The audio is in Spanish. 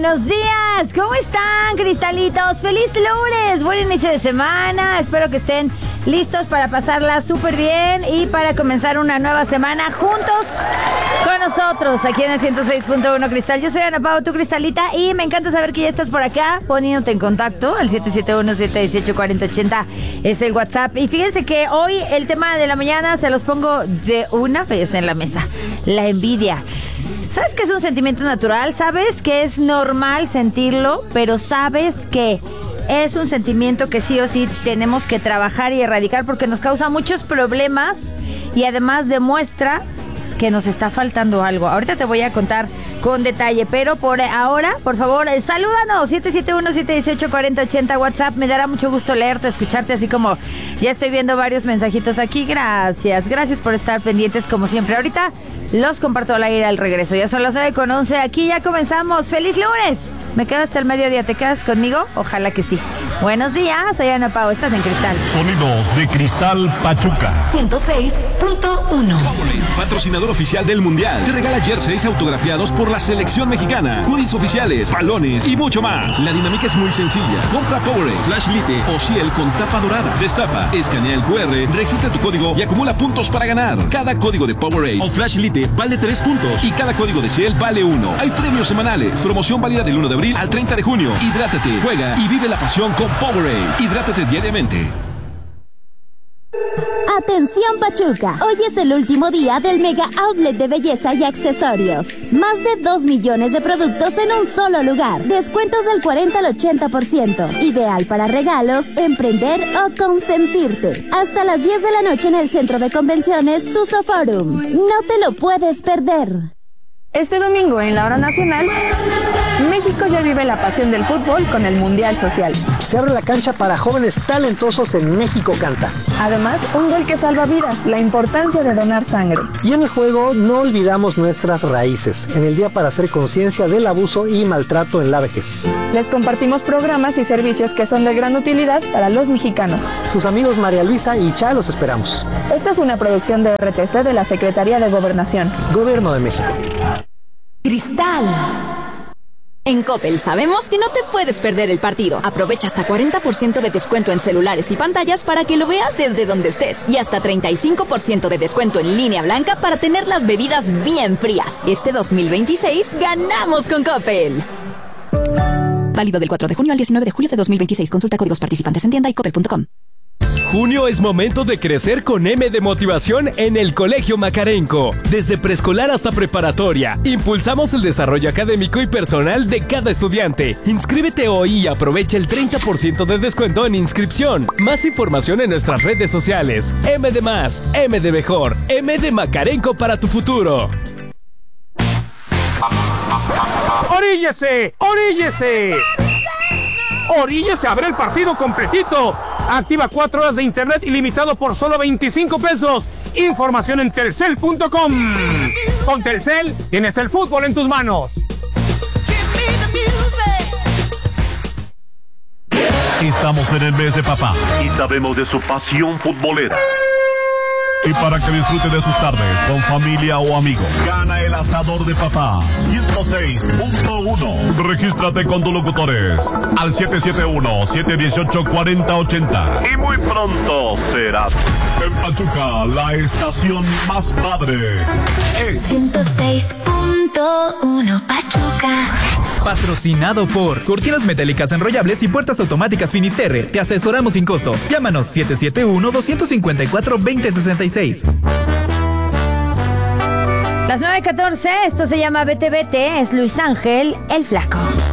Buenos días, ¿cómo están, cristalitos? ¡Feliz lunes! Buen inicio de semana. Espero que estén listos para pasarla súper bien y para comenzar una nueva semana juntos con nosotros aquí en el 106.1 Cristal. Yo soy Ana Pao, tu cristalita, y me encanta saber que ya estás por acá poniéndote en contacto. El 771-718-4080 es el WhatsApp. Y fíjense que hoy el tema de la mañana se los pongo de una vez en la mesa: la envidia. ¿Sabes que es un sentimiento natural? ¿Sabes que es normal sentirlo? Pero ¿sabes que es un sentimiento que sí o sí tenemos que trabajar y erradicar porque nos causa muchos problemas y además demuestra que nos está faltando algo? Ahorita te voy a contar con detalle, pero por ahora, por favor, salúdanos. 771-718-4080 WhatsApp. Me dará mucho gusto leerte, escucharte, así como ya estoy viendo varios mensajitos aquí. Gracias por estar pendientes como siempre. Ahorita los comparto al aire al regreso. Ya son las 9:11. Aquí ya comenzamos. ¡Feliz lunes! ¿Me quedo hasta el mediodía? ¿Te quedas conmigo? Ojalá que sí. Buenos días, soy Ana Pao. Estás en Cristal. Sonidos de Cristal Pachuca 106.1. Patrocinador oficial del Mundial. Te regala jerseys autografiados por la selección mexicana, hoodies oficiales, balones y mucho más. La dinámica es muy sencilla. Compra Powerade, Flash Lite o Ciel con tapa dorada. Destapa, escanea el QR, registra tu código y acumula puntos para ganar. Cada código de Powerade o Flash Lite vale 3 puntos y cada código de Ciel vale 1. Hay premios semanales. Promoción válida del 1 de abril al 30 de junio. Hidrátate, juega y vive la pasión con Powerade. Hidrátate diariamente. Atención Pachuca, hoy es el último día del Mega Outlet de belleza y accesorios. Más de 2 millones de productos en un solo lugar. Descuentos del 40 al 80%. Ideal para regalos, emprender o consentirte. Hasta las 10 de la noche en el Centro de Convenciones Tuzo Forum. No te lo puedes perder. Este domingo en la hora nacional, México ya vive la pasión del fútbol con el Mundial Social. Se abre la cancha para jóvenes talentosos en México Canta. Además, un gol que salva vidas, la importancia de donar sangre. Y en el juego no olvidamos nuestras raíces, en el día para hacer conciencia del abuso y maltrato en la vejez. Les compartimos programas y servicios que son de gran utilidad para los mexicanos. Sus amigos María Luisa y Cha los esperamos. Esta es una producción de RTC de la Secretaría de Gobernación. Gobierno de México. Cristal. En Coppel sabemos que no te puedes perder el partido. Aprovecha hasta 40% de descuento en celulares y pantallas para que lo veas desde donde estés. Y hasta 35% de descuento en línea blanca para tener las bebidas bien frías. Este 2026 ganamos con Coppel. Válido del 4 de junio al 19 de julio de 2026. Consulta códigos participantes en tienda y coppel.com. Junio es momento de crecer con M de motivación en el Colegio Macarenco. Desde preescolar hasta preparatoria, impulsamos el desarrollo académico y personal de cada estudiante. Inscríbete hoy y aprovecha el 30% de descuento en inscripción. Más información en nuestras redes sociales. M de más, M de mejor, M de Macarenco para tu futuro. ¡Oríllese! ¡Oríllese! ¡Oríllese a ver el partido completito! Activa 4 horas de internet ilimitado por solo 25 pesos. Información en telcel.com. Con Telcel tienes el fútbol en tus manos. Estamos en el mes de papá y sabemos de su pasión futbolera. Y para que disfrute de sus tardes con familia o amigos, gana el asador de papá 106.1. Regístrate con tus locutores al 771-718-4080. Y muy pronto serás en Pachuca, la estación más padre. Es 106.1 Pachuca. Patrocinado por Cortinas Metálicas Enrollables y Puertas Automáticas Finisterre. Te asesoramos sin costo. Llámanos 771-254-2066. Las 9:14, esto se llama Vete Vete, es Luis Ángel, el Flaco.